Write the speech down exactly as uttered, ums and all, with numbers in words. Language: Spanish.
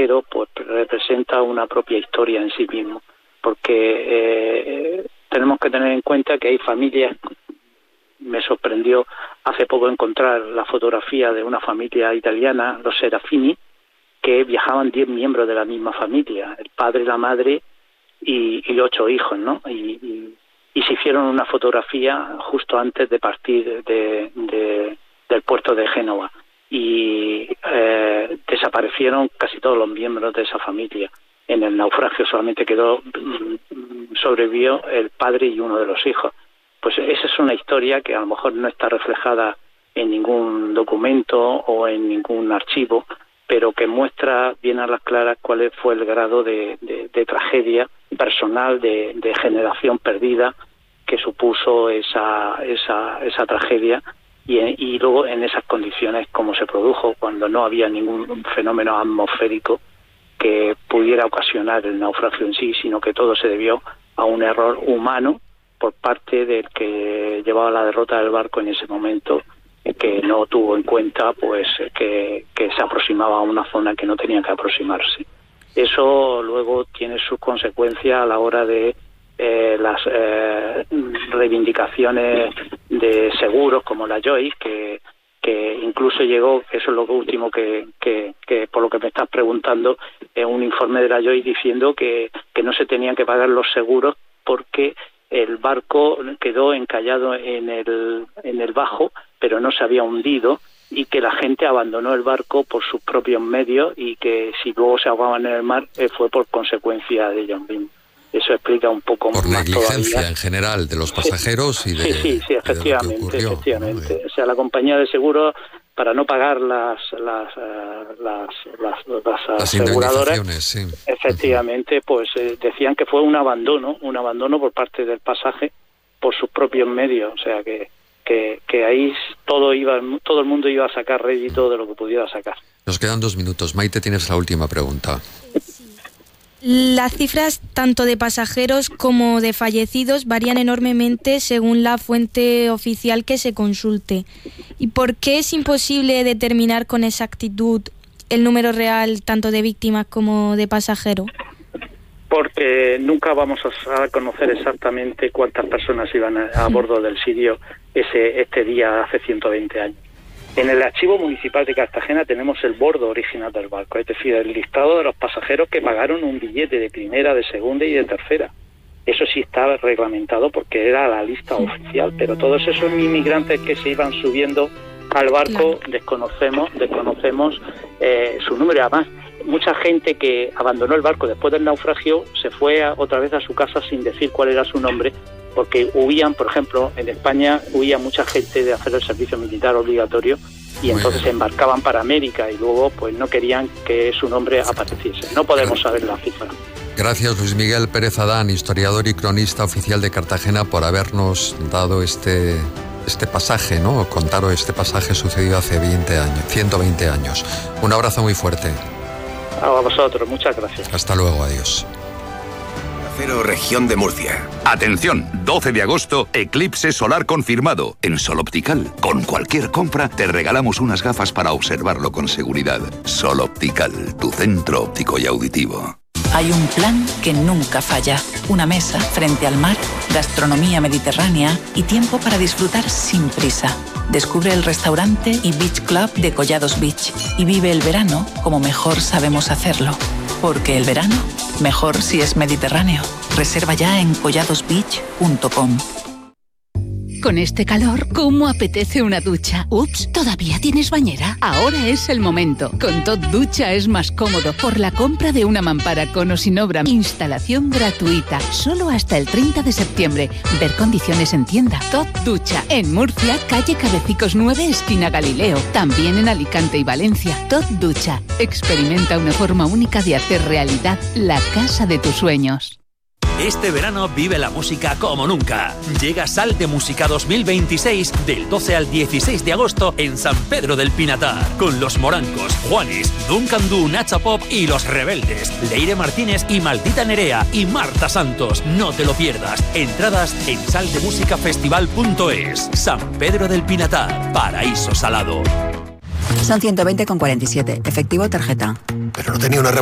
pasajero pues representa una propia historia en sí mismo, porque eh, tenemos que tener en cuenta que hay familias. Me sorprendió hace poco encontrar la fotografía de una familia italiana, los Serafini, que viajaban diez miembros de la misma familia, el padre, la madre y, y ocho hijos, ¿no? Y, y, y se hicieron una fotografía justo antes de partir de, de, del puerto de Génova. Y eh, desaparecieron casi todos los miembros de esa familia. En el naufragio solamente quedó, sobrevivió el padre y uno de los hijos. Pues esa es una historia que a lo mejor no está reflejada en ningún documento o en ningún archivo, pero que muestra bien a las claras cuál fue el grado de, de, de tragedia personal, de, de generación perdida que supuso esa, esa, esa tragedia y, y luego en esas condiciones como se produjo, cuando no había ningún fenómeno atmosférico que pudiera ocasionar el naufragio en sí, sino que todo se debió a un error humano por parte del que llevaba la derrota del barco en ese momento, que no tuvo en cuenta pues que, que se aproximaba a una zona que no tenía que aproximarse. Eso luego tiene sus consecuencias a la hora de eh, las eh, reivindicaciones de seguros como la Joyce, que, que incluso llegó, eso es lo último que, que, que por lo que me estás preguntando, en un informe de la Joyce diciendo que, que no se tenían que pagar los seguros porque el barco quedó encallado en el en el bajo, pero no se había hundido, y que la gente abandonó el barco por sus propios medios y que si luego se ahogaban en el mar eh, fue por consecuencia de ellos mismos. Eso explica un poco por más negligencia todavía. En general de los pasajeros sí, y de sí, sí, sí, efectivamente, de ocurrió, efectivamente. ¿no? O sea, la compañía de seguros, para no pagar las las uh, las, las, las, las aseguradoras, sí. efectivamente, pues eh, decían que fue un abandono, un abandono por parte del pasaje por sus propios medios, o sea que que, que ahí todo iba, todo el mundo iba a sacar rédito de lo que pudiera sacar. Nos quedan dos minutos. Maite, tienes la última pregunta. Las cifras tanto de pasajeros como de fallecidos varían enormemente según la fuente oficial que se consulte. ¿Y por qué es imposible determinar con exactitud el número real tanto de víctimas como de pasajeros? Porque nunca vamos a conocer exactamente cuántas personas iban a, a bordo del Sirio ese este día hace ciento veinte años. En el archivo municipal de Cartagena tenemos el bordo original del barco, es decir, el listado de los pasajeros que pagaron un billete de primera, de segunda y de tercera. Eso sí está reglamentado porque era la lista oficial, pero todos esos inmigrantes que se iban subiendo al barco, desconocemos, desconocemos eh, su número. Además, mucha gente que abandonó el barco después del naufragio se fue a, otra vez a su casa sin decir cuál era su nombre, porque huían, por ejemplo, en España huía mucha gente de hacer el servicio militar obligatorio y entonces se embarcaban para América y luego pues no querían que su nombre apareciese. No podemos saber la cifra. Gracias, Luis Miguel Pérez Adán, historiador y cronista oficial de Cartagena, por habernos dado este este pasaje, ¿no? Contaros este pasaje sucedido hace veinte años, ciento veinte años. Un abrazo muy fuerte. A vosotros, muchas gracias. Hasta luego, adiós. Cero Región de Murcia. Atención, doce de agosto, eclipse solar confirmado en Sol Optical. Con cualquier compra te regalamos unas gafas para observarlo con seguridad. Sol Optical, tu centro óptico y auditivo. Hay un plan que nunca falla. Una mesa frente al mar, gastronomía mediterránea y tiempo para disfrutar sin prisa. Descubre el restaurante y Beach Club de Collados Beach y vive el verano como mejor sabemos hacerlo. Porque el verano, mejor si es mediterráneo. Reserva ya en collados beach punto com. Con este calor, ¿cómo apetece una ducha? Ups, ¿todavía tienes bañera? Ahora es el momento. Con Tot Ducha es más cómodo por la compra de una mampara con o sin obra. Instalación gratuita, solo hasta el treinta de septiembre. Ver condiciones en tienda. Tot Ducha, en Murcia, calle Cabecicos nueve, esquina Galileo. También en Alicante y Valencia. Tot Ducha, experimenta una forma única de hacer realidad la casa de tus sueños. Este verano vive la música como nunca. Llega Salte Música dos mil veintiséis del doce al dieciséis de agosto en San Pedro del Pinatar, con Los Morancos, Juanis, Duncan Du, Nacha Pop y Los Rebeldes, Leire Martínez y Maldita Nerea y Marta Santos. No te lo pierdas. Entradas en salte música festival punto es. San Pedro del Pinatar, paraíso salado. Son ciento veinte con cuarenta y siete. Efectivo tarjeta. Pero no tenía una